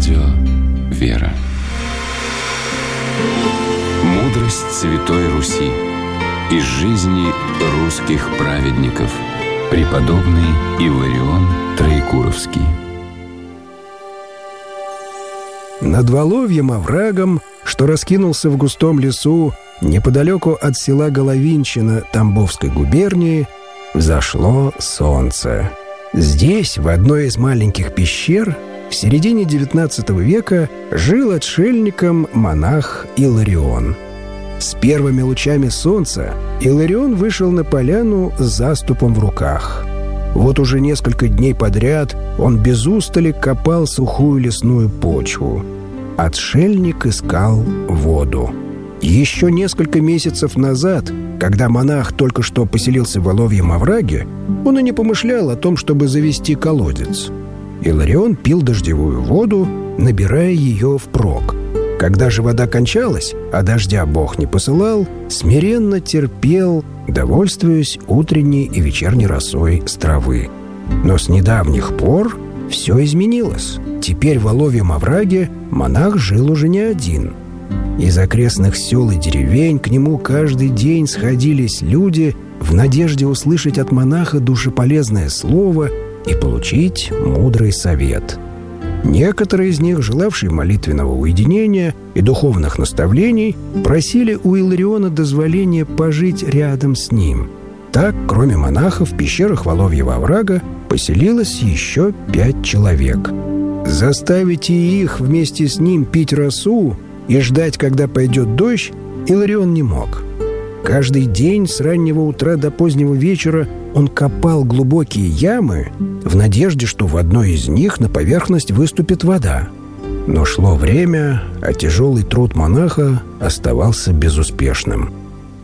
радио «Вера». Мудрость Святой Руси из жизни русских праведников. Преподобный Иларион Троекуровский. Над Воловьим оврагом, что раскинулся в густом лесу неподалеку от села Головинщина Тамбовской губернии, взошло солнце. Здесь, в одной из маленьких пещер, в середине XIX века жил отшельником монах Иларион. С первыми лучами солнца Иларион вышел на поляну с заступом в руках. Вот уже несколько дней подряд он без устали копал сухую лесную почву. Отшельник искал воду. Еще несколько месяцев назад, когда монах только что поселился в Воловьем овраге, он и не помышлял о том, чтобы завести колодец. Иларион пил дождевую воду, набирая ее впрок. Когда же вода кончалась, а дождя Бог не посылал, смиренно терпел, довольствуясь утренней и вечерней росой с травы. Но с недавних пор все изменилось. Теперь в Воловьем овраге монах жил уже не один. Из окрестных сел и деревень к нему каждый день сходились люди в надежде услышать от монаха душеполезное слово и получить мудрый совет. Некоторые из них, желавшие молитвенного уединения и духовных наставлений, просили у Илариона дозволения пожить рядом с ним. Так, кроме монаха, в пещерах Воловьего оврага поселилось еще 5 человек. Заставить и их вместе с ним пить росу и ждать, когда пойдет дождь, Иларион не мог. Каждый день с раннего утра до позднего вечера он копал глубокие ямы в надежде, что в одной из них на поверхность выступит вода. Но шло время, а тяжелый труд монаха оставался безуспешным.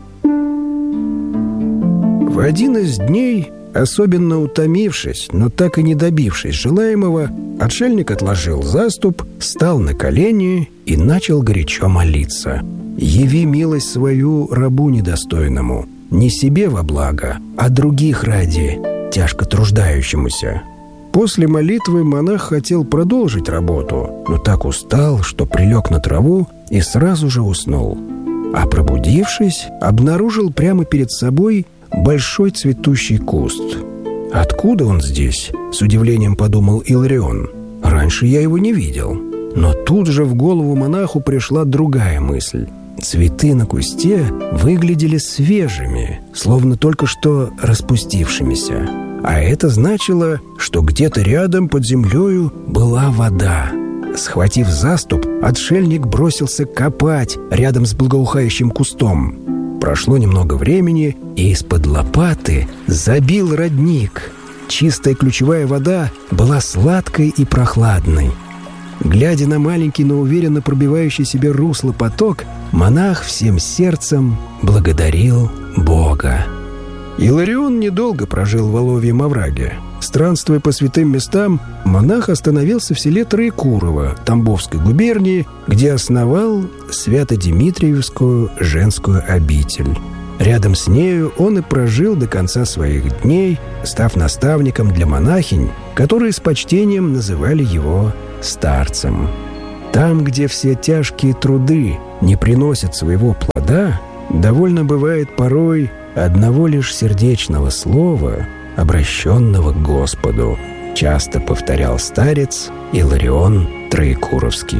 В один из дней, особенно утомившись, но так и не добившись желаемого, отшельник отложил заступ, встал на колени и начал горячо молиться. «Яви милость свою рабу недостойному, не себе во благо, а других ради, тяжко труждающемуся». После молитвы монах хотел продолжить работу, но так устал, что прилег на траву и сразу же уснул. А пробудившись, обнаружил прямо перед собой большой цветущий куст. «Откуда он здесь?» — с удивлением подумал Иларион. «Раньше я его не видел». Но тут же в голову монаху пришла другая мысль. Цветы на кусте выглядели свежими, словно только что распустившимися. А это значило, что где-то рядом под землею была вода. Схватив заступ, отшельник бросился копать рядом с благоухающим кустом. Прошло немного времени, и из-под лопаты забил родник. Чистая ключевая вода была сладкой и прохладной. Глядя на маленький, но уверенно пробивающий себе русло поток, монах всем сердцем благодарил Бога. Иларион недолго прожил в Воловьем овраге. Странствуя по святым местам, монах остановился в селе Троекурово Тамбовской губернии, где основал Свято-Дмитриевскую женскую обитель. Рядом с нею он и прожил до конца своих дней, став наставником для монахинь, которые с почтением называли его старцем. Там, где все тяжкие труды не приносят своего плода, довольно бывает порой одного лишь сердечного слова, обращенного к Господу, часто повторял старец Иларион Троекуровский.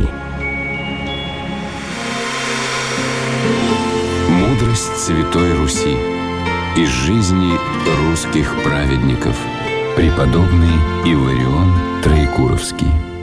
Мудрость Святой Руси из жизни русских праведников. Преподобный Иларион Троекуровский.